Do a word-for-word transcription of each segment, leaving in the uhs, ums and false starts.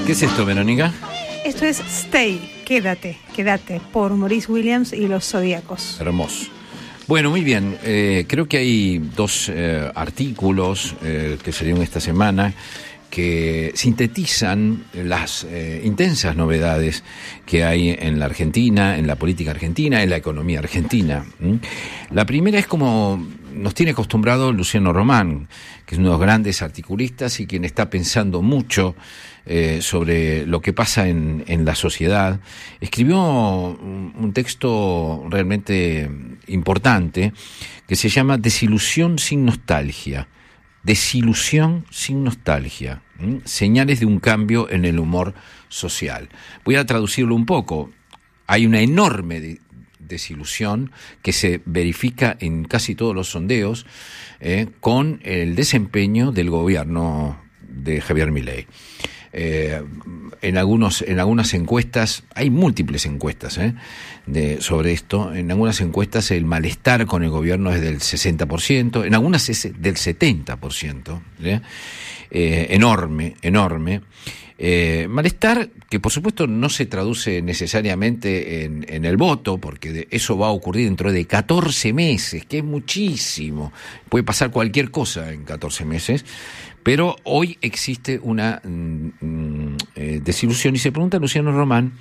¿Qué es esto, Verónica? Esto es Stay, Quédate, Quédate, por Maurice Williams y los Zodíacos. Hermoso. Bueno, muy bien. Eh, creo que hay dos eh, artículos eh, que salieron esta semana que sintetizan las eh, intensas novedades que hay en la Argentina, en la política argentina, en la economía argentina. ¿Mm? La primera es como nos tiene acostumbrado Luciano Román, que es uno de los grandes articulistas y quien está pensando mucho eh, sobre lo que pasa en, en la sociedad. Escribió un, un texto realmente importante que se llama Desilusión sin nostalgia. Desilusión sin nostalgia, ¿m? Señales de un cambio en el humor social. Voy a traducirlo un poco. Hay una enorme de, desilusión que se verifica en casi todos los sondeos eh, con el desempeño del gobierno de Javier Milei. Eh, en algunos en algunas encuestas, hay múltiples encuestas eh, de, sobre esto, en algunas encuestas el malestar con el gobierno es del sesenta por ciento, en algunas es del setenta por ciento, ¿eh? Eh, enorme, enorme. Eh, malestar que por supuesto no se traduce necesariamente en, en el voto, porque de, eso va a ocurrir dentro de catorce meses, que es muchísimo, puede pasar cualquier cosa en catorce meses, pero hoy existe una mm, eh, desilusión y se pregunta a Luciano Román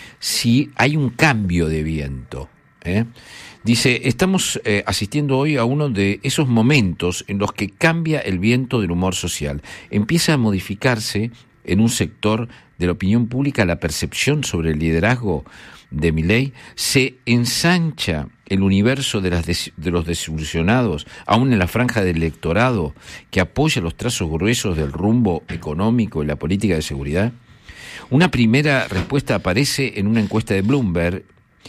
si hay un cambio de viento, ¿eh? Dice, estamos eh, asistiendo hoy a uno de esos momentos en los que cambia el viento del humor social, empieza a modificarse en un sector de la opinión pública la percepción sobre el liderazgo de Milei, se ensancha el universo de, las des- de los desilusionados, aún en la franja del electorado que apoya los trazos gruesos del rumbo económico y la política de seguridad. Una primera respuesta aparece en una encuesta de Bloomberg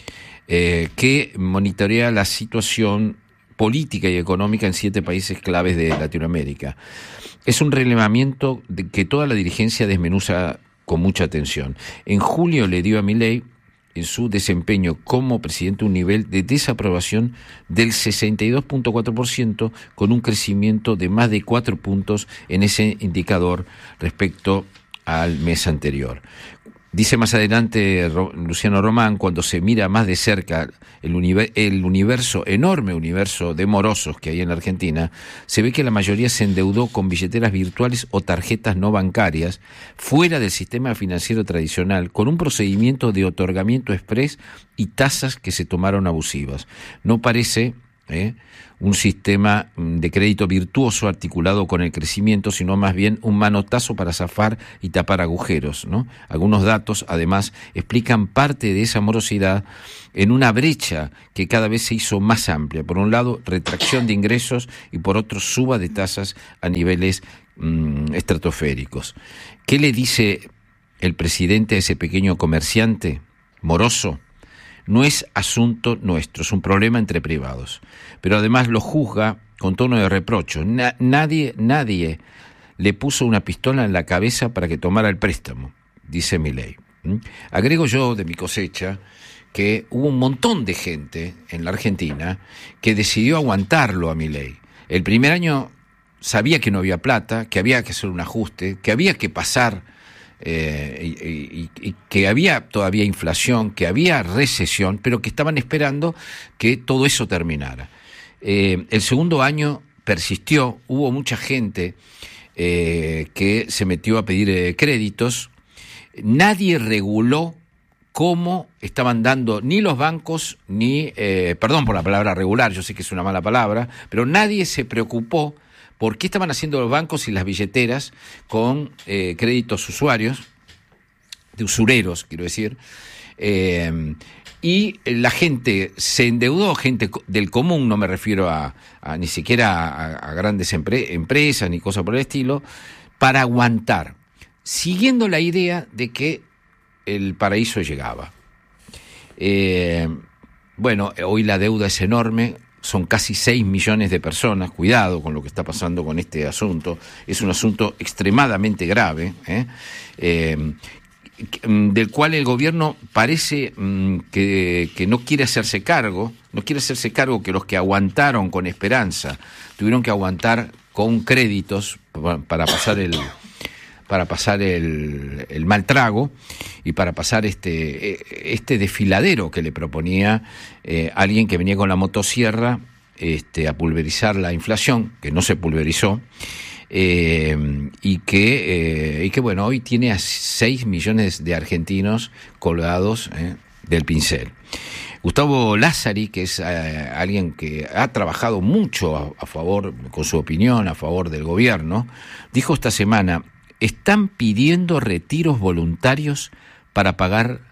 eh, que monitorea la situación política y económica en siete países claves de Latinoamérica. Es un relevamiento de que toda la dirigencia desmenuza con mucha atención. En julio le dio a Milei, en su desempeño como presidente, un nivel de desaprobación del sesenta y dos punto cuatro por ciento, con un crecimiento de más de cuatro puntos en ese indicador respecto al mes anterior. Dice más adelante Luciano Román, cuando se mira más de cerca el, univer- el universo, enorme universo de morosos que hay en la Argentina, se ve que la mayoría se endeudó con billeteras virtuales o tarjetas no bancarias fuera del sistema financiero tradicional, con un procedimiento de otorgamiento exprés y tasas que se tomaron abusivas. No parece ¿eh? un sistema de crédito virtuoso articulado con el crecimiento, sino más bien un manotazo para zafar y tapar agujeros, ¿no? Algunos datos, además, explican parte de esa morosidad en una brecha que cada vez se hizo más amplia. Por un lado, retracción de ingresos y por otro, suba de tasas a niveles mmm, estratosféricos. ¿Qué le dice el presidente a ese pequeño comerciante moroso? No es asunto nuestro, es un problema entre privados. Pero además lo juzga con tono de reproche. Na- nadie, nadie le puso una pistola en la cabeza para que tomara el préstamo, dice Milei. ¿Mm? Agrego yo de mi cosecha que hubo un montón de gente en la Argentina que decidió aguantarlo a Milei. El primer año sabía que no había plata, que había que hacer un ajuste, que había que pasar Eh, y, y, y que había todavía inflación, que había recesión, pero que estaban esperando que todo eso terminara. Eh, el segundo año persistió, hubo mucha gente eh, que se metió a pedir eh, créditos, nadie reguló cómo estaban dando ni los bancos, ni, eh, perdón por la palabra regular, yo sé que es una mala palabra, pero nadie se preocupó por qué estaban haciendo los bancos y las billeteras con eh, créditos usuarios, de usureros, quiero decir, eh, y la gente se endeudó, gente del común, no me refiero a, a ni siquiera a, a grandes empre- empresas ni cosas por el estilo, para aguantar, siguiendo la idea de que el paraíso llegaba. Eh, bueno, hoy la deuda es enorme. Son casi seis millones de personas, cuidado con lo que está pasando con este asunto, es un asunto extremadamente grave, ¿eh? Eh, del cual el gobierno parece mm, que, que no quiere hacerse cargo, no quiere hacerse cargo que los que aguantaron con esperanza, tuvieron que aguantar con créditos para pasar el, para pasar el, el mal trago y para pasar este, este desfiladero que le proponía eh, alguien que venía con la motosierra este, a pulverizar la inflación, que no se pulverizó, eh, y que, eh, y que bueno, hoy tiene a seis millones de argentinos colgados eh, del pincel. Gustavo Lázari, que es eh, alguien que ha trabajado mucho a, a favor, con su opinión, a favor del gobierno, dijo esta semana: están pidiendo retiros voluntarios para pagar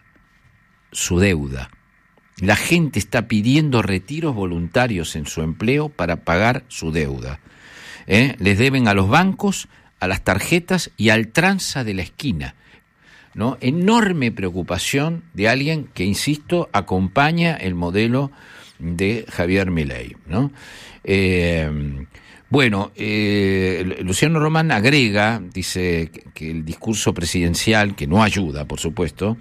su deuda. La gente está pidiendo retiros voluntarios en su empleo para pagar su deuda. ¿Eh? Les deben a los bancos, a las tarjetas y al tranza de la esquina, ¿no? Enorme preocupación de alguien que, insisto, acompaña el modelo de Javier Milei, ¿no? Eh, bueno, eh, Luciano Román agrega, dice que, que el discurso presidencial, que no ayuda, por supuesto,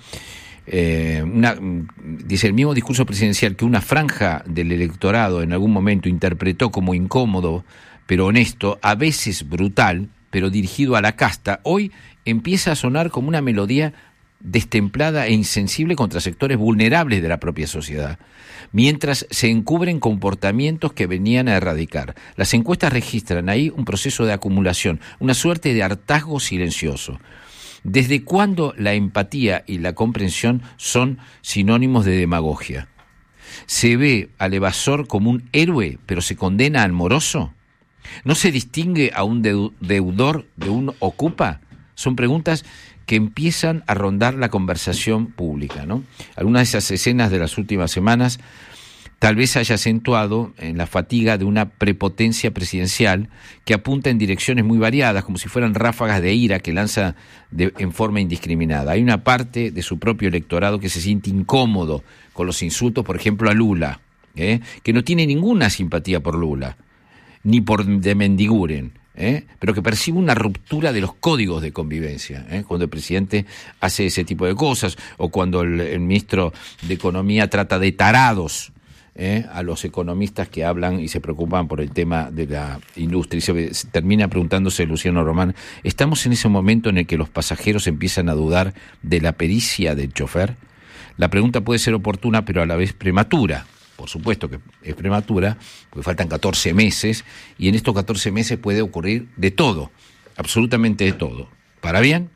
eh, una, dice el mismo discurso presidencial que una franja del electorado en algún momento interpretó como incómodo, pero honesto, a veces brutal, pero dirigido a la casta, hoy empieza a sonar como una melodía destemplada e insensible contra sectores vulnerables de la propia sociedad, mientras se encubren comportamientos que venían a erradicar. Las encuestas registran ahí un proceso de acumulación, una suerte de hartazgo silencioso. ¿Desde cuándo la empatía y la comprensión son sinónimos de demagogia? ¿Se ve al evasor como un héroe, pero se condena al moroso? ¿No se distingue a un deudor de un ocupa? Son preguntas que empiezan a rondar la conversación pública, ¿no? Algunas de esas escenas de las últimas semanas tal vez haya acentuado en la fatiga de una prepotencia presidencial que apunta en direcciones muy variadas, como si fueran ráfagas de ira que lanza de, en forma indiscriminada. Hay una parte de su propio electorado que se siente incómodo con los insultos, por ejemplo, a Lula, ¿eh? que no tiene ninguna simpatía por Lula, ni por de Mendiguren, ¿eh? pero que percibe una ruptura de los códigos de convivencia, ¿eh? cuando el presidente hace ese tipo de cosas, o cuando el, el ministro de Economía trata de tarados ¿eh? a los economistas que hablan y se preocupan por el tema de la industria. Y se, se termina preguntándose Luciano Román: ¿estamos en ese momento en el que los pasajeros empiezan a dudar de la pericia del chofer? La pregunta puede ser oportuna, pero a la vez prematura. Por supuesto que es prematura, porque faltan catorce meses, y en estos catorce meses puede ocurrir de todo, absolutamente de todo, para bien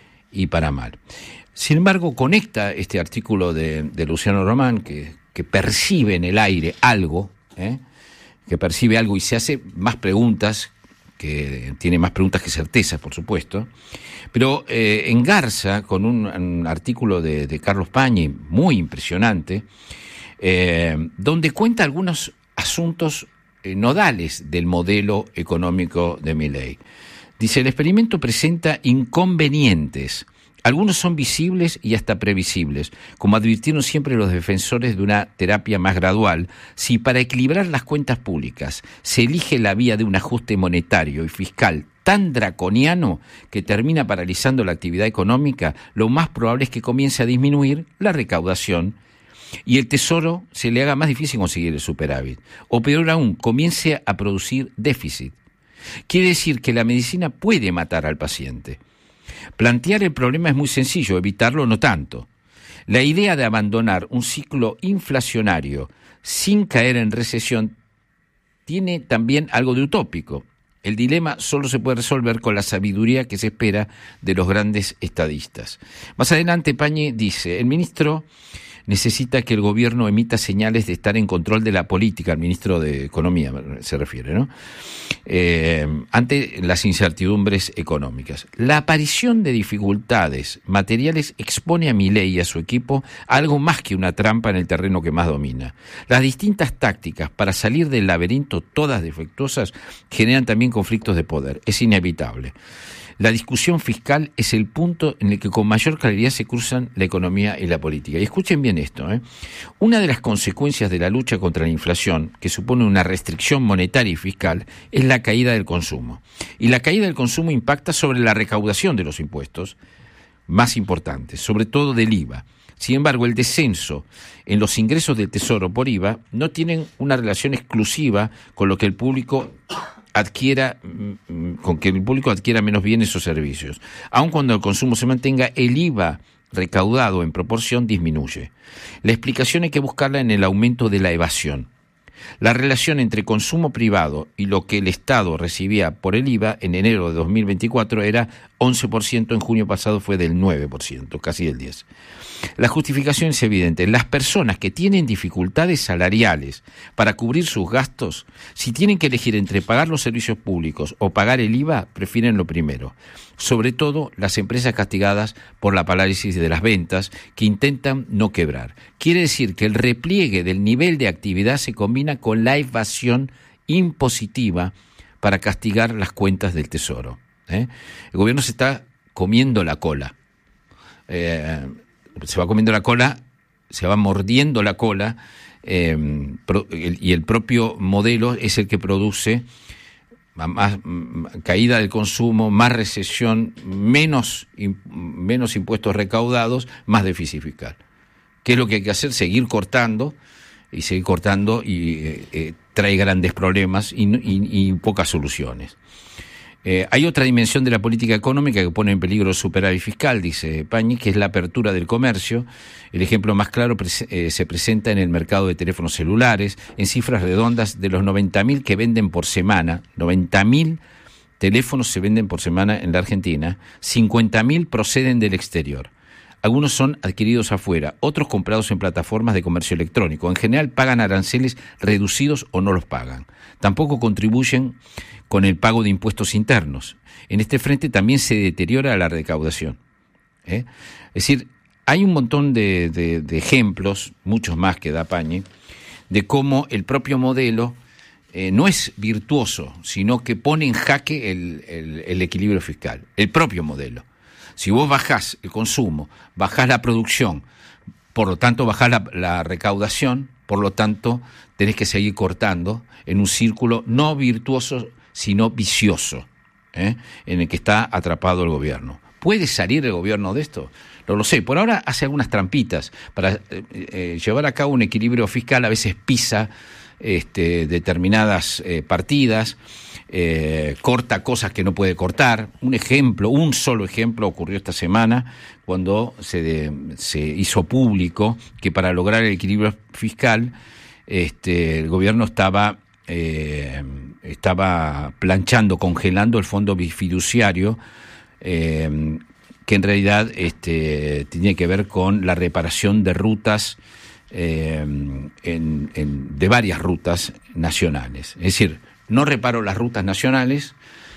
y para mal. Sin embargo, conecta este artículo de, de Luciano Román, que, que percibe en el aire algo, ¿eh? que percibe algo y se hace más preguntas, que tiene más preguntas que certezas, por supuesto, pero eh, engarza con un, un artículo de, de Carlos Pañi, muy impresionante, Eh, donde cuenta algunos asuntos eh, nodales del modelo económico de Milei. Dice: el experimento presenta inconvenientes. Algunos son visibles y hasta previsibles, como advirtieron siempre los defensores de una terapia más gradual. Si para equilibrar las cuentas públicas se elige la vía de un ajuste monetario y fiscal tan draconiano que termina paralizando la actividad económica, lo más probable es que comience a disminuir la recaudación y el Tesoro se le haga más difícil conseguir el superávit, o peor aún, comience a producir déficit. Quiere decir que la medicina puede matar al paciente. Plantear el problema es muy sencillo, evitarlo no tanto. La idea de abandonar un ciclo inflacionario sin caer en recesión tiene también algo de utópico. El dilema solo se puede resolver con la sabiduría que se espera de los grandes estadistas. Más adelante, Pañi dice: el ministro necesita que el gobierno emita señales de estar en control de la política, el ministro de Economía se refiere, ¿no? Eh, ante las incertidumbres económicas. La aparición de dificultades materiales expone a Milei y a su equipo a algo más que una trampa en el terreno que más domina. Las distintas tácticas para salir del laberinto, todas defectuosas, generan también conflictos de poder. Es inevitable. La discusión fiscal es el punto en el que con mayor claridad se cruzan la economía y la política. Y escuchen bien esto, ¿eh? Una de las consecuencias de la lucha contra la inflación, que supone una restricción monetaria y fiscal, es la caída del consumo. Y la caída del consumo impacta sobre la recaudación de los impuestos más importantes, sobre todo del I V A. Sin embargo, el descenso en los ingresos del Tesoro por I V A no tienen una relación exclusiva con lo que el público adquiera, con que el público adquiera menos bienes o servicios. Aun cuando el consumo se mantenga, el I V A recaudado en proporción disminuye. La explicación hay que buscarla en el aumento de la evasión. La relación entre consumo privado y lo que el Estado recibía por el I V A en enero de dos mil veinticuatro era once por ciento, en junio pasado fue del nueve por ciento, casi del diez por ciento. La justificación es evidente. Las personas que tienen dificultades salariales para cubrir sus gastos, si tienen que elegir entre pagar los servicios públicos o pagar el I V A, prefieren lo primero. Sobre todo las empresas castigadas por la parálisis de las ventas, que intentan no quebrar. Quiere decir que el repliegue del nivel de actividad se combina con la evasión impositiva para castigar las cuentas del Tesoro. ¿eh? El gobierno se está comiendo la cola. Eh, se va comiendo la cola, se va mordiendo la cola, eh, pro, el, y el propio modelo es el que produce más caída del consumo, más recesión, menos, menos impuestos recaudados, más déficit fiscal. ¿Qué es lo que hay que hacer? Seguir cortando, y seguir cortando y eh, eh, trae grandes problemas y, y, y pocas soluciones. Eh, hay otra dimensión de la política económica que pone en peligro el superávit fiscal, dice Pañi, que es la apertura del comercio. El ejemplo más claro pre- eh, se presenta en el mercado de teléfonos celulares, en cifras redondas de los noventa mil que venden por semana. noventa mil teléfonos se venden por semana en la Argentina, cincuenta mil proceden del exterior. Algunos son adquiridos afuera, otros comprados en plataformas de comercio electrónico. En general pagan aranceles reducidos o no los pagan. Tampoco contribuyen con el pago de impuestos internos. En este frente también se deteriora la recaudación. ¿eh? Es decir, hay un montón de, de, de ejemplos, muchos más que da Pañi, de cómo el propio modelo eh, no es virtuoso, sino que pone en jaque el, el, el equilibrio fiscal, el propio modelo. Si vos bajás el consumo, bajás la producción, por lo tanto bajás la, la recaudación, por lo tanto tenés que seguir cortando en un círculo no virtuoso, sino vicioso, ¿eh? en el que está atrapado el gobierno. ¿Puede salir el gobierno de esto? No lo sé. Por ahora hace algunas trampitas para eh, eh, llevar a cabo un equilibrio fiscal. A veces pisa este, determinadas eh, partidas, eh, corta cosas que no puede cortar. Un ejemplo, un solo ejemplo ocurrió esta semana cuando se, de, se hizo público que para lograr el equilibrio fiscal este, el gobierno estaba eh, estaba planchando, congelando el fondo fiduciario, eh, que en realidad este, tenía que ver con la reparación de rutas, eh, en, en, de varias rutas nacionales. Es decir, no reparo las rutas nacionales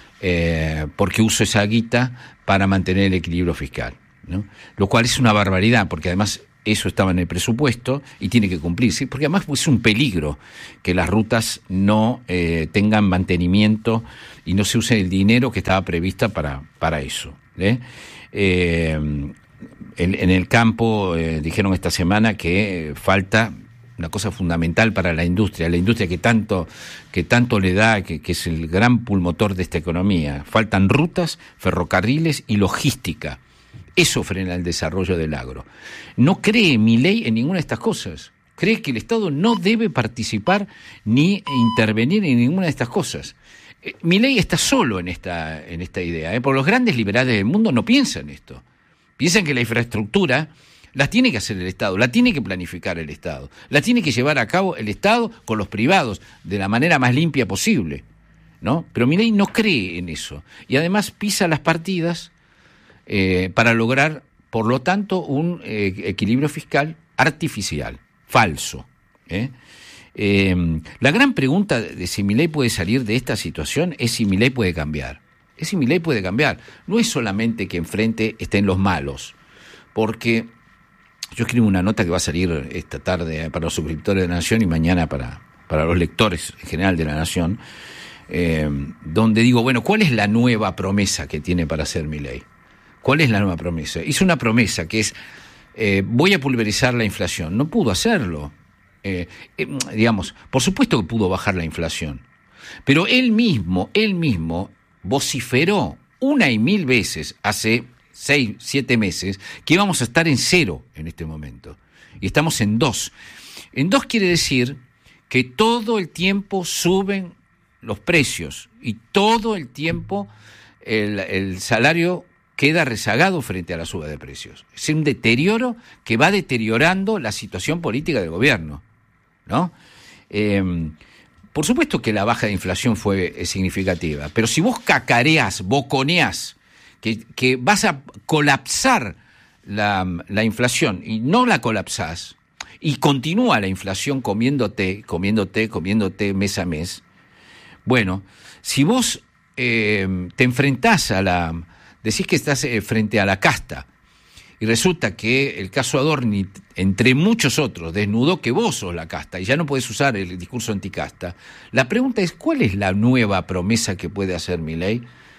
eh, porque uso esa guita para mantener el equilibrio fiscal, ¿no? Lo cual es una barbaridad, porque además eso estaba en el presupuesto y tiene que cumplirse, porque además pues, es un peligro que las rutas no eh, tengan mantenimiento y no se use el dinero que estaba prevista para, para eso. ¿eh? Eh, en, en el campo eh, dijeron esta semana que eh, falta una cosa fundamental para la industria, la industria que tanto, que tanto le da, que, que es el gran pulmotor de esta economía. Faltan rutas, ferrocarriles y logística. Eso frena el desarrollo del agro. No cree Milei en ninguna de estas cosas. Cree que el Estado no debe participar ni intervenir en ninguna de estas cosas. Eh, Milei está solo en esta, en esta idea, ¿eh? Porque los grandes liberales del mundo no piensan esto. Piensan que la infraestructura la tiene que hacer el Estado, la tiene que planificar el Estado, la tiene que llevar a cabo el Estado con los privados de la manera más limpia posible, ¿no? Pero Milei no cree en eso. Y además pisa las partidas Eh, para lograr, por lo tanto, un eh, equilibrio fiscal artificial, falso. ¿eh? Eh, la gran pregunta de si Milei puede salir de esta situación es si Milei puede cambiar. Es si Milei puede cambiar. No es solamente que enfrente estén los malos, porque yo escribo una nota que va a salir esta tarde para los suscriptores de la Nación y mañana para, para los lectores en general de la Nación, eh, donde digo, bueno, ¿cuál es la nueva promesa que tiene para hacer Milei? ¿Cuál es la nueva promesa? Hizo una promesa que es, eh, voy a pulverizar la inflación. No pudo hacerlo. Eh, eh, digamos, por supuesto que pudo bajar la inflación. Pero él mismo, él mismo vociferó una y mil veces hace seis, siete meses que íbamos a estar en cero en este momento. Y estamos en dos. En dos quiere decir que todo el tiempo suben los precios y todo el tiempo el, el salario queda rezagado frente a la suba de precios. Es un deterioro que va deteriorando la situación política del gobierno, ¿no? Eh, por supuesto que la baja de inflación fue significativa, pero si vos cacareás, boconeás, que, que vas a colapsar la, la inflación y no la colapsás, y continúa la inflación comiéndote, comiéndote, comiéndote mes a mes, bueno, si vos eh, te enfrentás a la... decís que estás eh, frente a la casta, y resulta que el caso Adorni, entre muchos otros, desnudó que vos sos la casta, y ya no podés usar el discurso anticasta. La pregunta es, ¿cuál es la nueva promesa que puede hacer Milei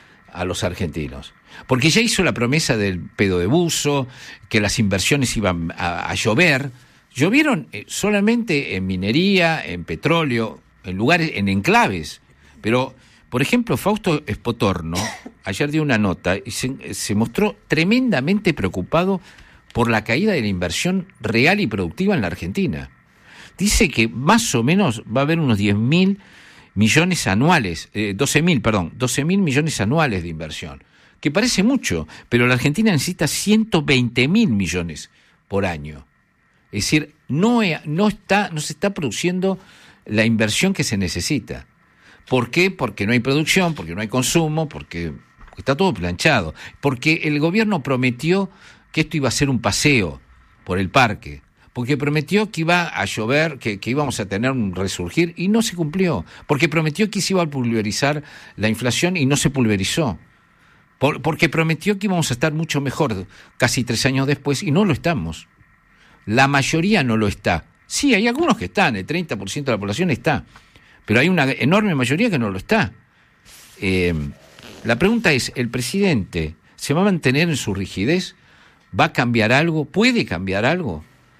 a los argentinos? Porque ya hizo la promesa del pedo de buzo, que las inversiones iban a, a llover. Llovieron solamente en minería, en petróleo, en lugares, en enclaves. Pero, por ejemplo, Fausto Espotorno ayer dio una nota y se, se mostró tremendamente preocupado por la caída de la inversión real y productiva en la Argentina. Dice que más o menos va a haber unos diez mil millones anuales, eh, doce mil, perdón, doce mil millones anuales de inversión, que parece mucho, pero la Argentina necesita ciento veinte mil millones por año. Es decir, no, no, está, no se está produciendo la inversión que se necesita. ¿Por qué? Porque no hay producción, porque no hay consumo, porque está todo planchado. Porque el gobierno prometió que esto iba a ser un paseo por el parque, porque prometió que iba a llover, que, que íbamos a tener un resurgir, y no se cumplió. Porque prometió que se iba a pulverizar la inflación y no se pulverizó. Por, porque prometió que íbamos a estar mucho mejor casi tres años después y no lo estamos. La mayoría no lo está. Sí, hay algunos que están, el treinta por ciento de la población está, pero hay una enorme mayoría que no lo está. Eh, la pregunta es, ¿el presidente se va a mantener en su rigidez? ¿Va a cambiar algo? ¿Puede cambiar algo?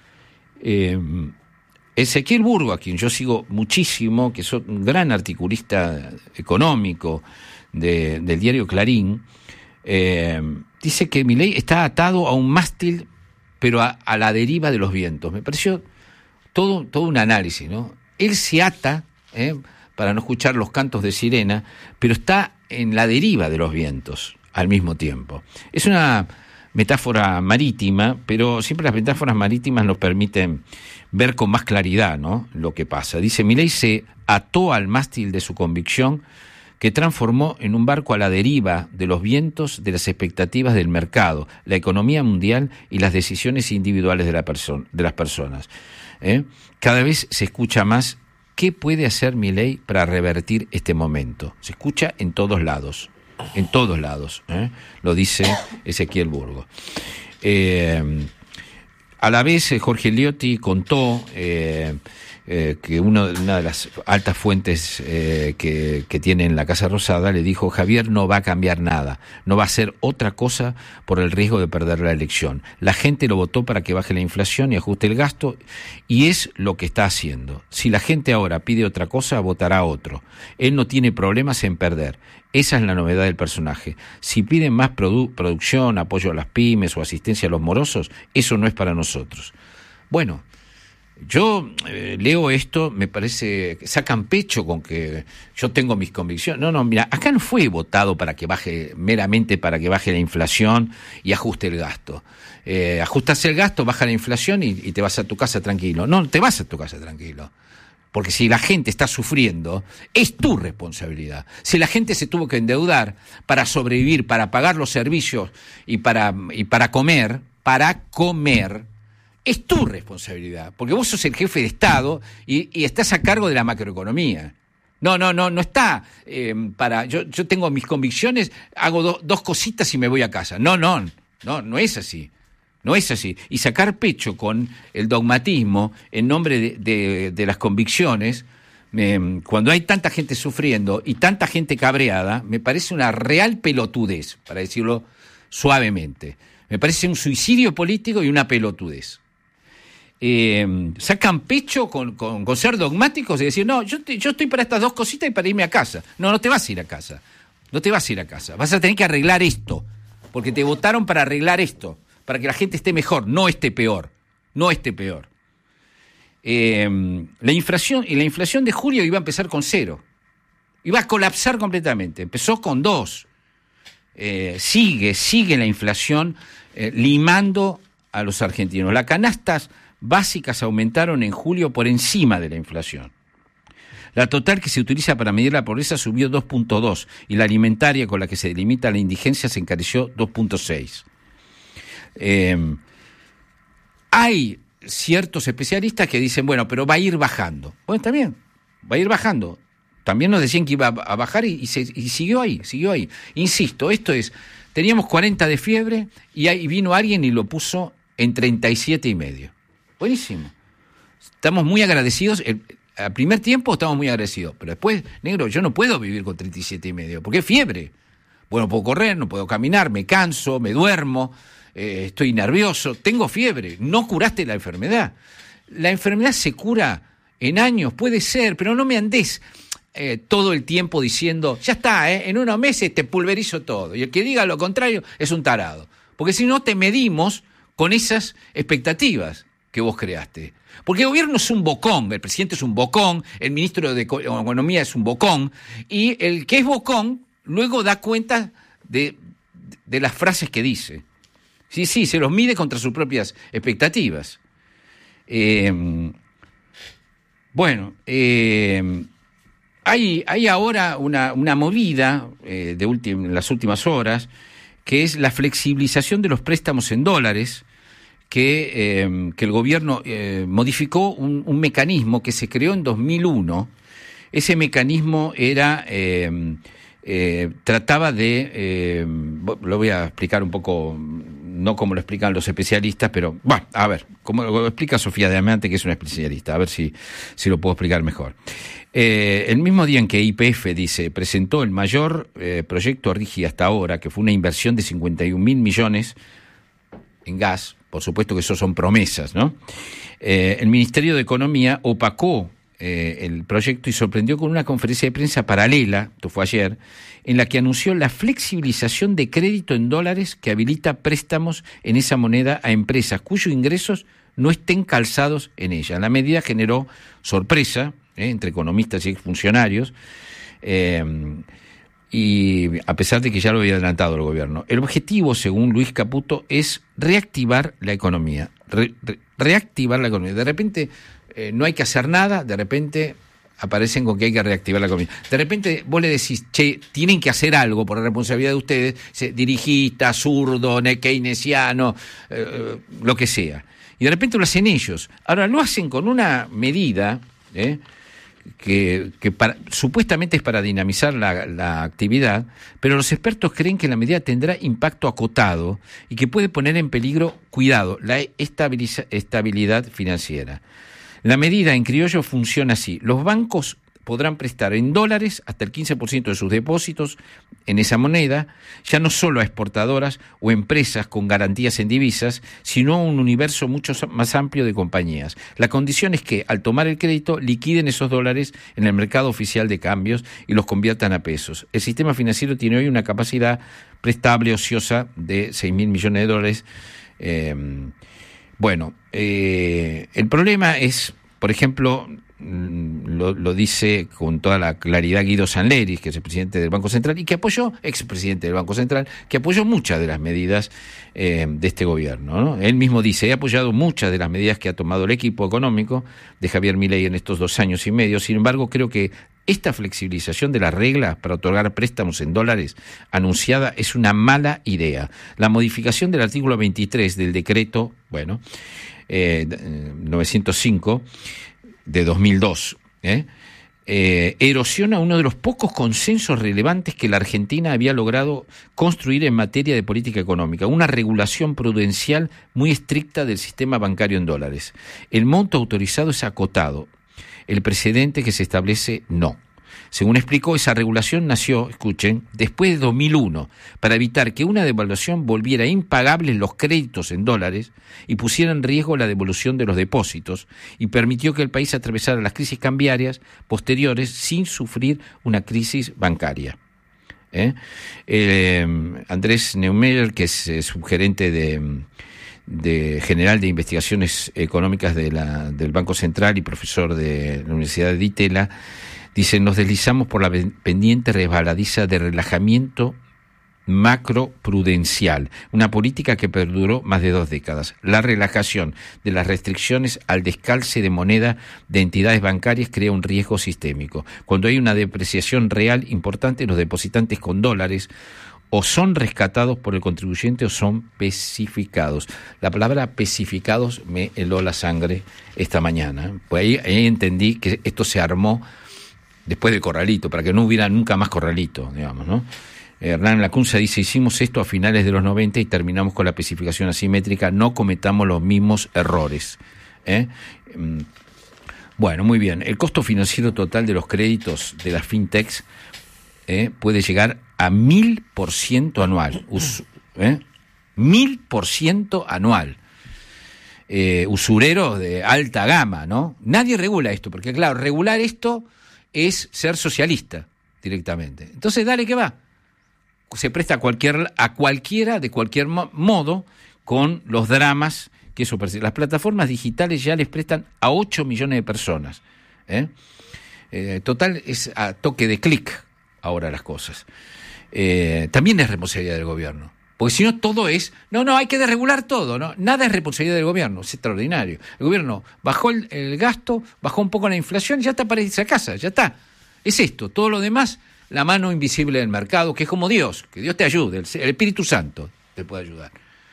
Eh, Ezequiel Burgo, a quien yo sigo muchísimo, que es un gran articulista económico de, del diario Clarín, eh, dice que Milei está atado a un mástil, pero a, a la deriva de los vientos. Me pareció todo, todo un análisis, ¿no? Él se ata, ¿eh? para no escuchar los cantos de sirena, pero está en la deriva de los vientos al mismo tiempo. Es una metáfora marítima, pero siempre las metáforas marítimas nos permiten ver con más claridad, ¿no?, lo que pasa. Dice, Milei se ató al mástil de su convicción, que transformó en un barco a la deriva de los vientos de las expectativas del mercado, la economía mundial y las decisiones individuales de, la perso- de las personas. ¿Eh? Cada vez se escucha más qué puede hacer Milei para revertir este momento. Se escucha en todos lados, en todos lados, ¿eh? Lo dice Ezequiel Burgo. Eh, a la vez, Jorge Liotti contó eh, eh, que uno, una de las altas fuentes eh, que, que tiene en la Casa Rosada le dijo: Javier no va a cambiar nada, no va a hacer otra cosa por el riesgo de perder la elección. La gente lo votó para que baje la inflación y ajuste el gasto, y es lo que está haciendo. Si la gente ahora pide otra cosa, votará otro. Él no tiene problemas en perder. Esa es la novedad del personaje. Si piden más produ- producción, apoyo a las pymes o asistencia a los morosos, eso no es para nosotros. Bueno, yo eh, leo esto, me parece que sacan pecho con que yo tengo mis convicciones. No, no, mira, acá no fue votado para que baje, meramente para que baje la inflación y ajuste el gasto. Eh, ajustas el gasto, baja la inflación y, y te vas a tu casa tranquilo. No, te vas a tu casa tranquilo. Porque si la gente está sufriendo, es tu responsabilidad. Si la gente se tuvo que endeudar para sobrevivir, para pagar los servicios y para, y para comer, para comer, es tu responsabilidad. Porque vos sos el jefe de Estado y, y estás a cargo de la macroeconomía. No, no, no, no está eh, para... Yo, yo tengo mis convicciones, hago do, dos cositas y me voy a casa. No, no, no, no es así. No es así. Y sacar pecho con el dogmatismo en nombre de, de, de las convicciones, eh, cuando hay tanta gente sufriendo y tanta gente cabreada, me parece una real pelotudez, para decirlo suavemente. Me parece un suicidio político y una pelotudez. Eh, sacan pecho con, con, con ser dogmáticos y decir, no, yo, te, yo estoy para estas dos cositas y para irme a casa. No, no te vas a ir a casa. No te vas a ir a casa. Vas a tener que arreglar esto, porque te votaron para arreglar esto, para que la gente esté mejor, no esté peor, no esté peor. Eh, la inflación, y la inflación de julio iba a empezar con cero. Iba a colapsar completamente. Empezó con dos. Eh, sigue, sigue la inflación eh, limando a los argentinos. Las canastas básicas aumentaron en julio por encima de la inflación. La total que se utiliza para medir la pobreza subió dos punto dos y la alimentaria, con la que se delimita la indigencia, se encareció dos punto seis. Eh, hay ciertos especialistas que dicen, bueno, pero va a ir bajando. Bueno, está bien, va a ir bajando. También nos decían que iba a bajar y, y, se, y siguió ahí, siguió ahí. Insisto, esto es, teníamos cuarenta de fiebre y ahí vino alguien y lo puso en treinta y siete y medio. Buenísimo. Estamos muy agradecidos. El, al primer tiempo estamos muy agradecidos, pero después, negro, yo no puedo vivir con treinta y siete y medio, porque es fiebre. Bueno, puedo correr, no puedo caminar, me canso, me duermo, eh, estoy nervioso, tengo fiebre. No curaste la enfermedad. La enfermedad se cura en años, puede ser, pero no me andés eh, todo el tiempo diciendo, ya está, eh, en unos meses te pulverizo todo. Y el que diga lo contrario es un tarado. Porque si no te medimos con esas expectativas que vos creaste. Porque el gobierno es un bocón, el presidente es un bocón, el ministro de Economía es un bocón, y el que es bocón luego da cuenta de, de las frases que dice. Sí, sí, se los mide contra sus propias expectativas. Eh, bueno, eh, hay, hay ahora una, una movida eh, de ultim, en las últimas horas, que es la flexibilización de los préstamos en dólares, que, eh, que el gobierno eh, modificó un, un mecanismo que se creó en dos mil uno. Ese mecanismo era eh, eh, trataba de, eh, lo voy a explicar un poco, no como lo explican los especialistas, pero, bueno, a ver, como lo explica Sofía Diamante, que es una especialista, a ver si, si lo puedo explicar mejor. Eh, el mismo día en que Y P F, dice, presentó el mayor eh, proyecto RIGI hasta ahora, que fue una inversión de cincuenta y un mil millones en gas, por supuesto que eso son promesas, ¿no? Eh, el Ministerio de Economía opacó eh, el proyecto y sorprendió con una conferencia de prensa paralela, esto fue ayer, en la que anunció la flexibilización de crédito en dólares que habilita préstamos en esa moneda a empresas cuyos ingresos no estén calzados en ella. La medida generó sorpresa eh, entre economistas y exfuncionarios, eh, y a pesar de que ya lo había adelantado el gobierno. El objetivo, según Luis Caputo, es reactivar la economía. Re, re, reactivar la economía. De repente eh, no hay que hacer nada, de repente aparecen con que hay que reactivar la economía. De repente vos le decís, che, tienen que hacer algo por responsabilidad de ustedes, dirigista, zurdo, keynesiano, eh, lo que sea. Y de repente lo hacen ellos. Ahora lo hacen con una medida, ¿eh? que, que para, supuestamente es para dinamizar la, la actividad, pero los expertos creen que la medida tendrá impacto acotado y que puede poner en peligro, cuidado, la estabilidad financiera. La medida en criollo funciona así: los bancos podrán prestar en dólares hasta el quince por ciento de sus depósitos en esa moneda, ya no solo a exportadoras o empresas con garantías en divisas, sino a un universo mucho más amplio de compañías. La condición es que, al tomar el crédito, liquiden esos dólares en el mercado oficial de cambios y los conviertan a pesos. El sistema financiero tiene hoy una capacidad prestable ociosa de seis mil millones de dólares. Eh, bueno, eh, el problema es, por ejemplo, Lo, lo dice con toda la claridad Guido Sanleris, que es el presidente del Banco Central y que apoyó, expresidente del Banco Central, que apoyó muchas de las medidas eh, de este gobierno, ¿no? Él mismo dice, he apoyado muchas de las medidas que ha tomado el equipo económico de Javier Milei en estos dos años y medio. Sin embargo, creo que esta flexibilización de las reglas para otorgar préstamos en dólares anunciada es una mala idea. La modificación del artículo veintitrés del decreto, bueno, eh, novecientos cinco de dos mil dos, ¿eh? Eh, erosiona uno de los pocos consensos relevantes que la Argentina había logrado construir en materia de política económica, una regulación prudencial muy estricta del sistema bancario en dólares. El monto autorizado es acotado, el precedente que se establece no. Según explicó, esa regulación nació, escuchen, después de dos mil uno, para evitar que una devaluación volviera impagables los créditos en dólares y pusiera en riesgo la devolución de los depósitos, y permitió que el país atravesara las crisis cambiarias posteriores sin sufrir una crisis bancaria. ¿Eh? Eh, Andrés Neumeyer, que es eh, subgerente de, de general de investigaciones económicas de la, del Banco Central y profesor de la Universidad de Di Tella, Dice, nos deslizamos por la pendiente resbaladiza de relajamiento macroprudencial, una política que perduró más de dos décadas. La relajación de las restricciones al descalce de moneda de entidades bancarias crea un riesgo sistémico. Cuando hay una depreciación real importante, los depositantes con dólares o son rescatados por el contribuyente o son pesificados. La palabra pesificados me heló la sangre esta mañana. Pues ahí, ahí entendí que esto se armó después del corralito, para que no hubiera nunca más corralito, digamos, ¿no? Hernán Lacunza dice, hicimos esto a finales de los noventa y terminamos con la especificación asimétrica, no cometamos los mismos errores. ¿Eh? Bueno, muy bien. El costo financiero total de los créditos de las fintechs ¿eh? puede llegar a mil por ciento anual. Us, ¿eh? Mil por ciento anual. Eh, usureros de alta gama, ¿no? Nadie regula esto, porque claro, regular esto es ser socialista directamente. Entonces, dale que va. Se presta a, cualquier, a cualquiera, de cualquier modo, con los dramas que eso persigue. Las plataformas digitales ya les prestan a ocho millones de personas. ¿eh? Eh, total, es a toque de clic ahora las cosas. Eh, también es responsabilidad del gobierno. Porque si no, todo es... No, no, hay que desregular todo, ¿no? Nada es responsabilidad del gobierno, es extraordinario. El gobierno bajó el, el gasto, bajó un poco la inflación, ya está para irse a casa, ya está. Es esto, todo lo demás... La mano invisible del mercado, que es como Dios, que Dios te ayude, el, el Espíritu Santo te puede ayudar.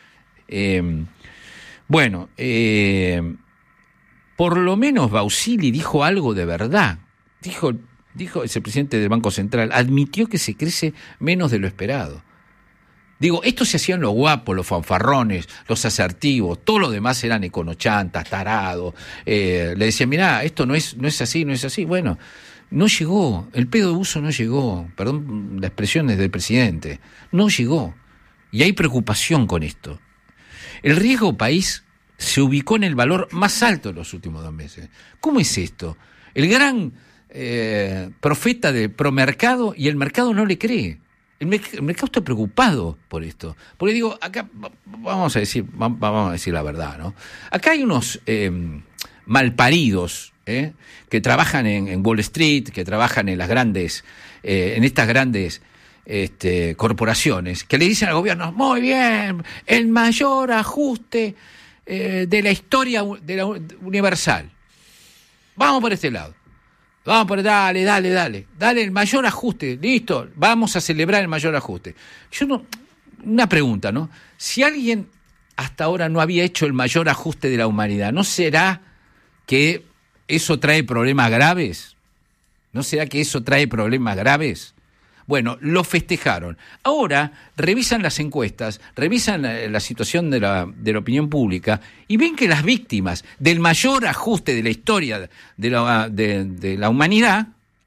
Eh, bueno, eh, por lo menos Bausili dijo algo de verdad. Dijo, dijo ese presidente del Banco Central, admitió que se crece menos de lo esperado. Digo, esto se hacían los guapos, los fanfarrones, los asertivos, todo lo demás eran econochantas, tarados. Eh, le decían, mirá, esto no es, no es así, no es así. Bueno, no llegó, el pedo de uso no llegó, perdón la expresión es del presidente, no llegó. Y hay preocupación con esto. El riesgo país se ubicó en el valor más alto en los últimos dos meses. ¿Cómo es esto? El gran eh, profeta del promercado y el mercado no le cree. El, merc- el mercado está preocupado por esto. Porque digo, acá vamos a decir, vamos a decir la verdad, ¿no? Acá hay unos eh, malparidos, ¿Eh? que trabajan en, en Wall Street, que trabajan en las grandes, eh, en estas grandes este, corporaciones, que le dicen al gobierno, muy bien, el mayor ajuste eh, de la historia de la universal. Vamos por este lado. Vamos por, dale, dale, dale, dale el mayor ajuste, listo, vamos a celebrar el mayor ajuste. Yo no, una pregunta, ¿no? Si alguien hasta ahora no había hecho el mayor ajuste de la humanidad, ¿no será que eso trae problemas graves? ¿No será que eso trae problemas graves? Bueno, lo festejaron. Ahora revisan las encuestas, revisan la, la situación de la, de la opinión pública y ven que las víctimas del mayor ajuste de la historia de la, de, de la humanidad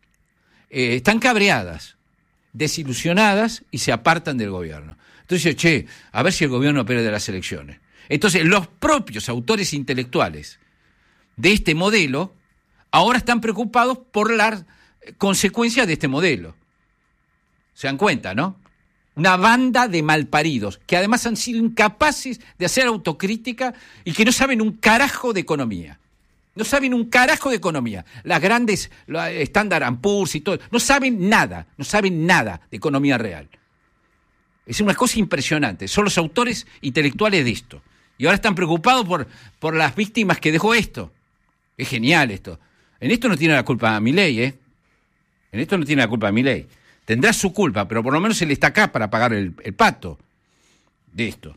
eh, están cabreadas, desilusionadas y se apartan del gobierno. Entonces, che, a ver si el gobierno pierde las elecciones. Entonces, los propios autores intelectuales de este modelo, ahora están preocupados por las consecuencias de este modelo. ¿Se dan cuenta, no? Una banda de malparidos, que además han sido incapaces de hacer autocrítica y que no saben un carajo de economía. No saben un carajo de economía. Las grandes, la Standard and Poor's y todo, no saben nada, no saben nada de economía real. Es una cosa impresionante. Son los autores intelectuales de esto. Y ahora están preocupados por, por las víctimas que dejó esto. Es genial esto. En esto no tiene la culpa Milei, ¿eh? En esto no tiene la culpa Milei. Tendrá su culpa, pero por lo menos él está acá para pagar el, el pato de esto.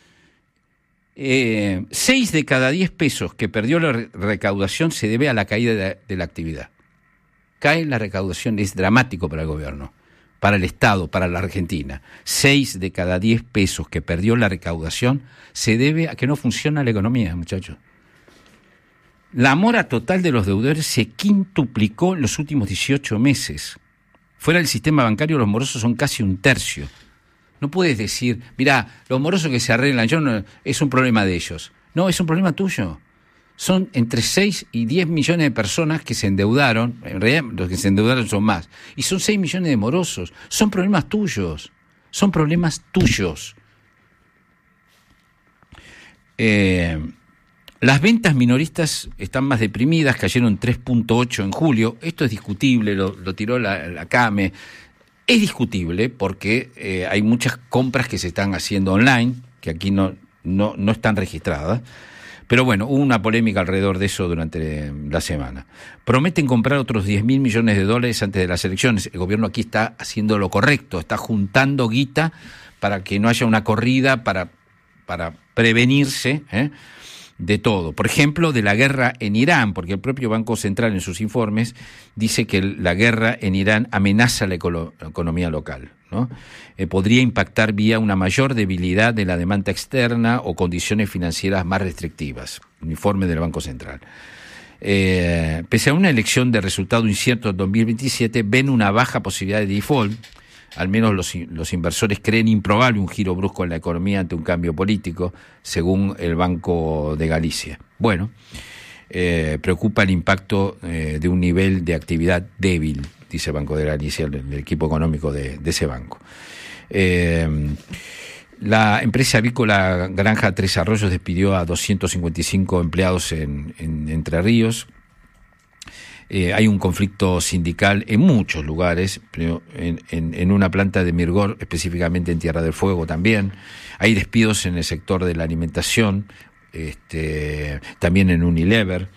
Eh, seis de cada diez pesos que perdió la re- recaudación se debe a la caída de, de la actividad. Cae la recaudación, es dramático para el gobierno, para el Estado, para la Argentina. Seis de cada diez pesos que perdió la recaudación se debe a que no funciona la economía, muchachos. La mora total de los deudores se quintuplicó en los últimos dieciocho meses. Fuera del sistema bancario los morosos son casi un tercio. No puedes decir, mirá, los morosos que se arreglan, yo no, es un problema de ellos. No, es un problema tuyo. Son entre seis y diez millones de personas que se endeudaron, en realidad los que se endeudaron son más, y son seis millones de morosos. Son problemas tuyos, son problemas tuyos. Eh... Las ventas minoristas están más deprimidas, cayeron tres punto ocho en julio. Esto es discutible, lo, lo tiró la, la CAME. Es discutible porque eh, hay muchas compras que se están haciendo online, que aquí no, no, no están registradas. Pero bueno, hubo una polémica alrededor de eso durante la semana. Prometen comprar otros diez mil millones de dólares antes de las elecciones. El gobierno aquí está haciendo lo correcto, está juntando guita para que no haya una corrida, para, para prevenirse, ¿eh? de todo. Por ejemplo, de la guerra en Irán, porque el propio Banco Central en sus informes dice que la guerra en Irán amenaza la, ecolo- la economía local, ¿no? Eh, podría impactar vía una mayor debilidad de la demanda externa o condiciones financieras más restrictivas. Informe del Banco Central. Eh, pese a una elección de resultado incierto en dos mil veintisiete, ven una baja posibilidad de default. Al menos los, los inversores creen improbable un giro brusco en la economía ante un cambio político, según el Banco de Galicia. Bueno, eh, preocupa el impacto eh, de un nivel de actividad débil, dice el Banco de Galicia, el, el equipo económico de, de ese banco. Eh, la empresa avícola Granja Tres Arroyos despidió a doscientos cincuenta y cinco empleados en, en Entre Ríos. Eh, hay un conflicto sindical en muchos lugares, pero en, en, en una planta de Mirgor, específicamente en Tierra del Fuego también. Hay despidos en el sector de la alimentación, este, también en Unilever.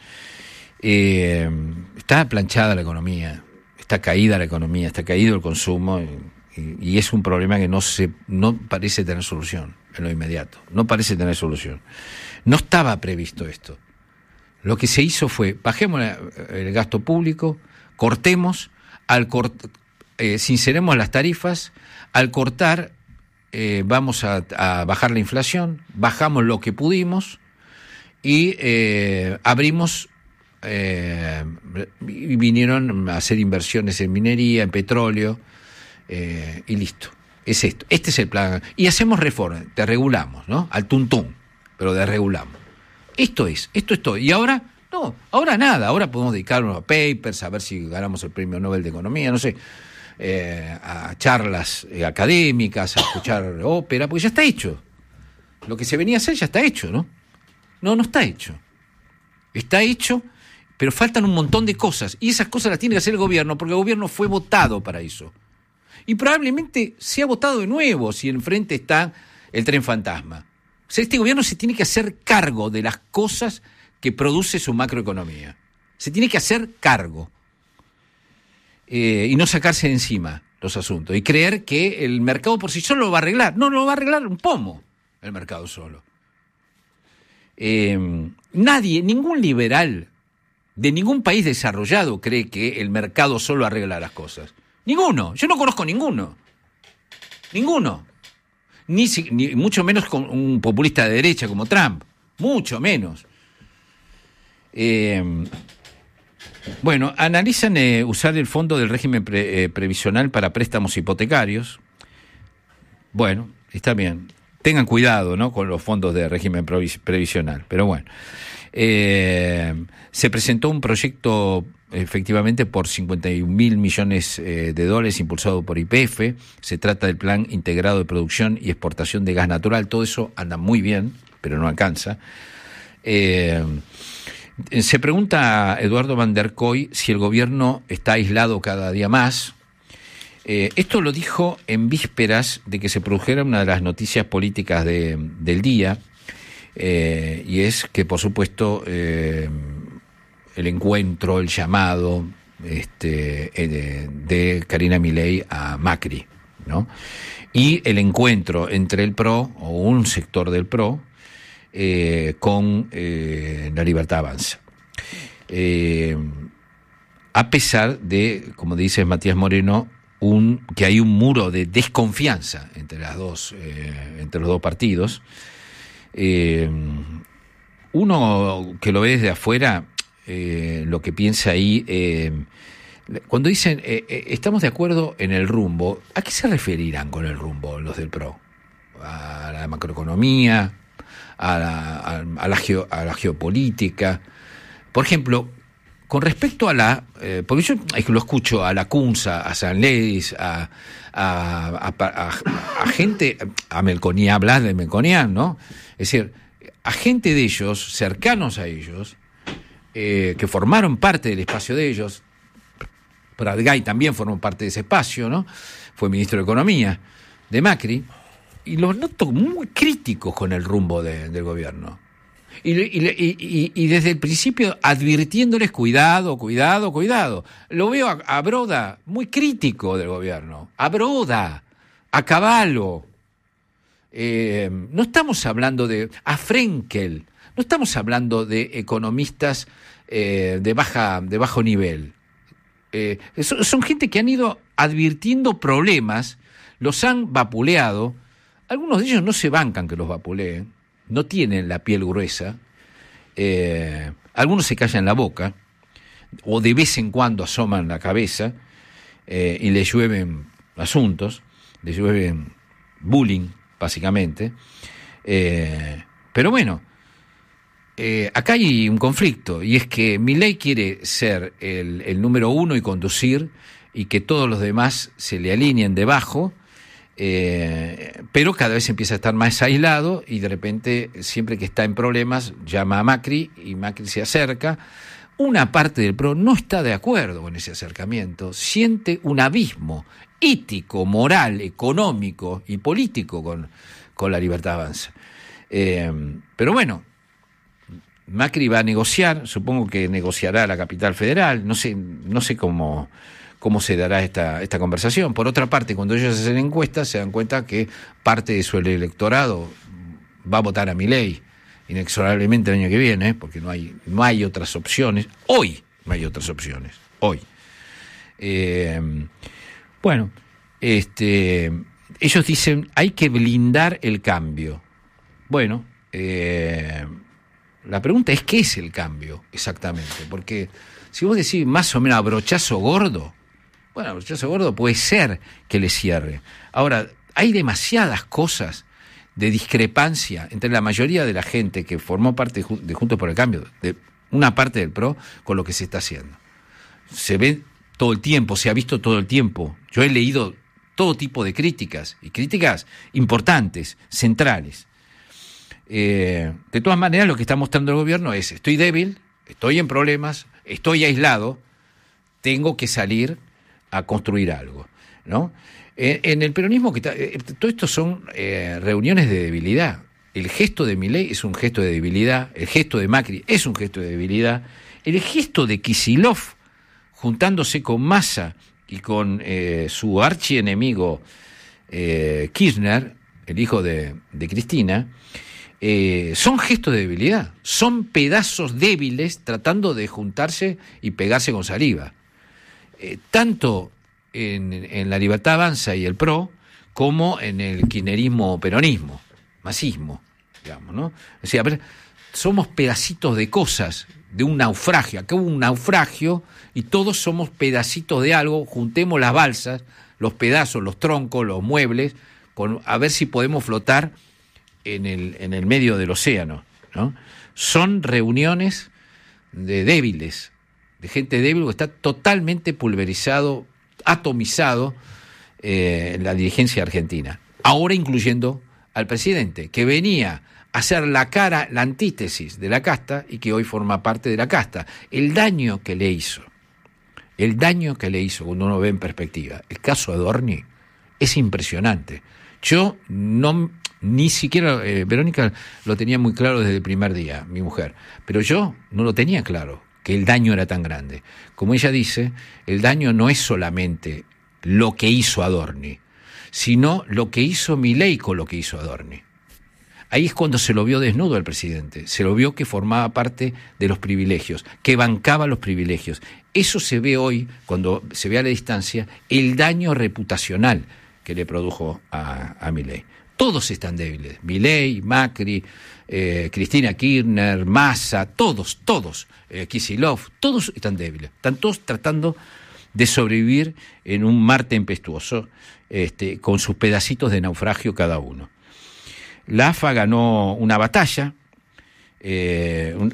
Eh, está planchada la economía, está caída la economía, está caído el consumo y, y, y es un problema que no se, no parece tener solución en lo inmediato, no parece tener solución. No estaba previsto esto. Lo que se hizo fue, bajemos el gasto público, cortemos, al cort, eh, sinceremos las tarifas, al cortar eh, vamos a, a bajar la inflación, bajamos lo que pudimos y eh, abrimos, eh, y vinieron a hacer inversiones en minería, en petróleo, eh, y listo. Es esto, este es el plan. Y hacemos reformas, te regulamos, ¿no? Al tuntún, pero desregulamos. Esto es, esto es todo. Y ahora, no, ahora nada. Ahora podemos dedicarnos a papers, a ver si ganamos el premio Nobel de Economía, no sé, eh, a charlas eh, académicas, a escuchar ópera, porque ya está hecho. Lo que se venía a hacer ya está hecho, ¿no? No, no está hecho. Está hecho, pero faltan un montón de cosas. Y esas cosas las tiene que hacer el gobierno, porque el gobierno fue votado para eso. Y probablemente sea votado de nuevo si enfrente está el tren fantasma. O sea, este gobierno se tiene que hacer cargo de las cosas que produce su macroeconomía. Se tiene que hacer cargo. Eh, y no sacarse de encima los asuntos. Y creer que el mercado por sí solo lo va a arreglar. No, no lo va a arreglar un pomo el mercado solo. Eh, nadie, ningún liberal de ningún país desarrollado cree que el mercado solo arregla las cosas. Ninguno. Yo no conozco ninguno. Ninguno. Ni, ni mucho menos con un populista de derecha como Trump, mucho menos. Eh, bueno, analizan eh, usar el fondo del régimen pre, eh, previsional para préstamos hipotecarios. Bueno, está bien. Tengan cuidado, ¿no?, con los fondos de régimen previs, previsional, pero bueno. Eh, se presentó un proyecto efectivamente por cincuenta y un mil millones eh, de dólares impulsado por Y P F. Se trata del Plan Integrado de Producción y Exportación de Gas Natural. Todo eso anda muy bien, pero no alcanza. Eh, se pregunta a Eduardo Van der Kooi si el gobierno está aislado cada día más. Eh, esto lo dijo en vísperas de que se produjera una de las noticias políticas de, del día, eh, y es que, por supuesto, eh, el encuentro, el llamado este, eh, de Karina Milei a Macri, ¿no? Y el encuentro entre el PRO, o un sector del PRO, eh, con eh, La Libertad Avanza. Eh, a pesar de, como dice Matías Moreno, un, que hay un muro de desconfianza entre las dos, eh, entre los dos partidos. Eh, uno que lo ve desde afuera, eh, lo que piensa ahí, eh, cuando dicen eh, eh, estamos de acuerdo en el rumbo, ¿a qué se referirán con el rumbo los del PRO? ¿A la macroeconomía? ¿A la, a, a la, geo, a la geopolítica? Por ejemplo, con respecto a la, eh, porque yo es que lo escucho a la Cunza, a Sanleis, a, a, a, a, a gente, a Melconian, hablar de Melconian, ¿no? Es decir, a gente de ellos, cercanos a ellos, eh, que formaron parte del espacio de ellos. Pratgay también formó parte de ese espacio, ¿no? Fue ministro de Economía de Macri, y los noto muy críticos con el rumbo de, del gobierno. Y, y, y, y desde el principio advirtiéndoles cuidado, cuidado, cuidado. Lo veo a, a Broda muy crítico del gobierno. A Broda, a Cavallo. Eh, no estamos hablando de... A Frenkel. No estamos hablando de economistas eh, de, baja, de bajo nivel. Eh, son, son gente que han ido advirtiendo problemas, los han vapuleado. Algunos de ellos no se bancan que los vapuleen. No tienen la piel gruesa, eh, algunos se callan la boca, o de vez en cuando asoman la cabeza, eh, y les llueven asuntos, les llueven bullying, básicamente. Eh, pero bueno, eh, acá hay un conflicto, y es que Milei quiere ser el, el número uno y conducir, y que todos los demás se le alineen debajo. Eh, pero cada vez empieza a estar más aislado y de repente, siempre que está en problemas, llama a Macri y Macri se acerca. Una parte del P R O no está de acuerdo con ese acercamiento, siente un abismo ético, moral, económico y político con, con la Libertad Avanza. Eh, pero bueno, Macri va a negociar, supongo que negociará la capital federal, no sé, no sé cómo... cómo se dará esta, esta conversación. Por otra parte, cuando ellos hacen encuestas, se dan cuenta que parte de su electorado va a votar a Milei inexorablemente el año que viene, porque no hay, no hay otras opciones. Hoy no hay otras opciones. Hoy. Eh, bueno, este, ellos dicen, hay que blindar el cambio. Bueno, eh, la pregunta es, ¿qué es el cambio exactamente? Porque si vos decís más o menos a brochazo gordo, bueno, el brochazo gordo puede ser que le cierre. Ahora, hay demasiadas cosas de discrepancia entre la mayoría de la gente que formó parte de Juntos por el Cambio, de una parte del P R O, con lo que se está haciendo. Se ve todo el tiempo, se ha visto todo el tiempo. Yo he leído todo tipo de críticas, y críticas importantes, centrales. Eh, de todas maneras, lo que está mostrando el gobierno es, estoy débil, estoy en problemas, estoy aislado, tengo que salir a construir algo, ¿no? En, en el peronismo, que está, eh, todo esto son eh, reuniones de debilidad. El gesto de Milei es un gesto de debilidad, el gesto de Macri es un gesto de debilidad, el gesto de Kicillof juntándose con Massa y con eh, su archienemigo eh, Kirchner, el hijo de, de Cristina, Eh, son gestos de debilidad, son pedazos débiles tratando de juntarse y pegarse con saliva, eh, tanto en, en la Libertad Avanza y el P R O como en el kirchnerismo peronismo, masismo, digamos, ¿no? O sea, somos pedacitos de cosas, de un naufragio. Acá hubo un naufragio y todos somos pedacitos de algo. Juntemos las balsas, los pedazos, los troncos, los muebles, con, a ver si podemos flotar en el, en el medio del océano, ¿no? Son reuniones de débiles, de gente débil que está totalmente pulverizado, atomizado eh, en la dirigencia argentina. Ahora incluyendo al presidente, que venía a ser la cara, la antítesis de la casta y que hoy forma parte de la casta. El daño que le hizo, el daño que le hizo cuando uno ve en perspectiva, el caso Adorni es impresionante. Yo no... Ni siquiera, eh, Verónica lo tenía muy claro desde el primer día, mi mujer, pero yo no lo tenía claro, que el daño era tan grande. Como ella dice, el daño no es solamente lo que hizo Adorni, sino lo que hizo Milei con lo que hizo Adorni. Ahí es cuando se lo vio desnudo al presidente, se lo vio que formaba parte de los privilegios, que bancaba los privilegios. Eso se ve hoy, cuando se ve a la distancia, el daño reputacional que le produjo a, a Milei. Todos están débiles, Milei, Macri, eh, Cristina Kirchner, Massa, todos, todos, eh, Kicillof, todos están débiles, están todos tratando de sobrevivir en un mar tempestuoso, este, con sus pedacitos de naufragio cada uno. La A F A ganó una batalla, eh, un,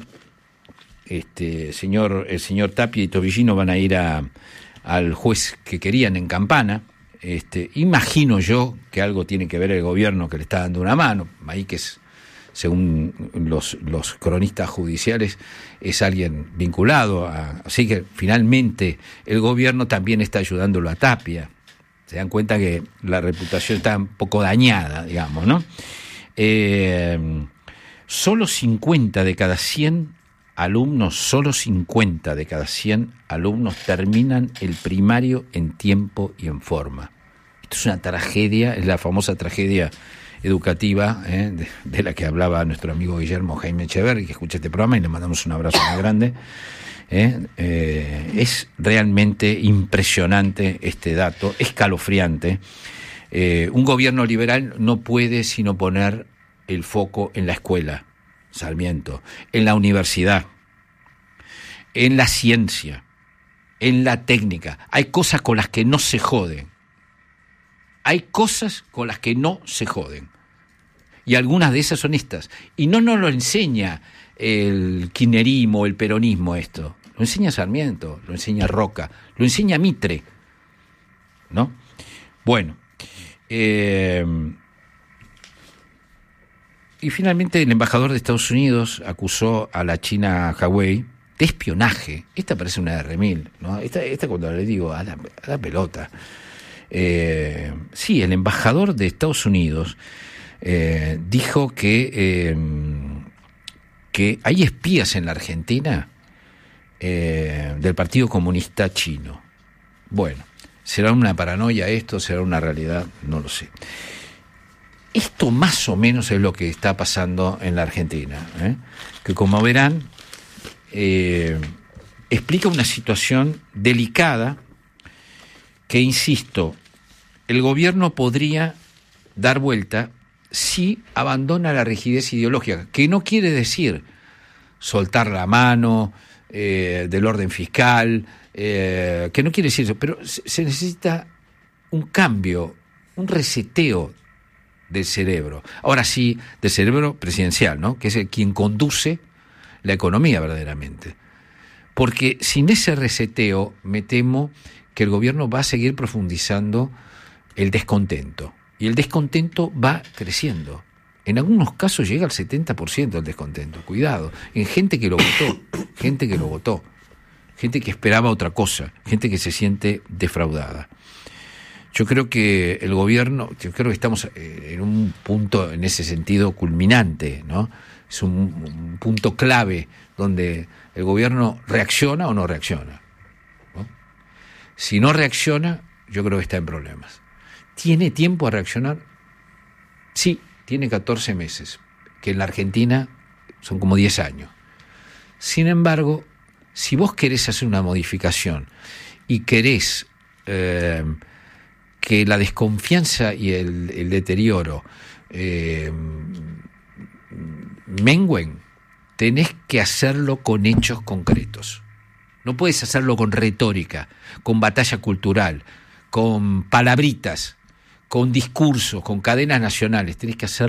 este, señor, el señor Tapia y Tobillino van a ir a, al juez que querían en Campana. Este, imagino yo que algo tiene que ver el gobierno que le está dando una mano, ahí que es, según los, los cronistas judiciales, es alguien vinculado a... Así que finalmente el gobierno también está ayudándolo a Tapia. Se dan cuenta que la reputación está un poco dañada, digamos, ¿no? Eh, solo cincuenta de cada cien alumnos, solo cincuenta de cada cien alumnos terminan el primario en tiempo y en forma. Esto es una tragedia, es la famosa tragedia educativa eh, de, de la que hablaba nuestro amigo Guillermo Jaime Echeverri, que escucha este programa y le mandamos un abrazo muy grande. Eh, eh, es realmente impresionante este dato, escalofriante. Eh, un gobierno liberal no puede sino poner el foco en la escuela, Sarmiento, en la universidad, en la ciencia, en la técnica. Hay cosas con las que no se joden. Hay cosas con las que no se joden. Y algunas de esas son estas. Y no nos lo enseña el kirchnerismo, el peronismo esto. Lo enseña Sarmiento, lo enseña Roca, lo enseña Mitre, ¿no? Bueno. Eh, y finalmente el embajador de Estados Unidos acusó a la China Huawei de espionaje. Esta parece una R mil, ¿no? Esta, esta cuando le digo a la, a la pelota. Eh, sí, el embajador de Estados Unidos eh, dijo que, eh, que hay espías en la Argentina eh, del Partido Comunista Chino. Bueno, ¿será una paranoia esto? ¿Será una realidad? No lo sé. Esto más o menos es lo que está pasando en la Argentina, ¿eh? Que como verán, eh, explica una situación delicada que, insisto, el gobierno podría dar vuelta si abandona la rigidez ideológica, que no quiere decir soltar la mano eh, del orden fiscal, eh, que no quiere decir eso, pero se necesita un cambio, un reseteo del cerebro. Ahora sí, del cerebro presidencial, ¿no? Que es el quien conduce la economía verdaderamente. Porque sin ese reseteo, me temo que el gobierno va a seguir profundizando el descontento. Y el descontento va creciendo. En algunos casos llega al setenta por ciento el descontento. Cuidado. En gente que lo votó. Gente que lo votó. Gente que esperaba otra cosa. Gente que se siente defraudada. Yo creo que el gobierno, yo creo que estamos en un punto en ese sentido culminante, ¿no? Es un, un punto clave donde el gobierno reacciona o no reacciona, ¿no? Si no reacciona, yo creo que está en problemas. ¿Tiene tiempo a reaccionar? Sí, tiene catorce meses, que en la Argentina son como diez años. Sin embargo, si vos querés hacer una modificación y querés eh, que la desconfianza y el, el deterioro eh, mengüen, tenés que hacerlo con hechos concretos. No puedes hacerlo con retórica, con batalla cultural, con palabritas, con discursos, con cadenas nacionales. Tenés que hacerlo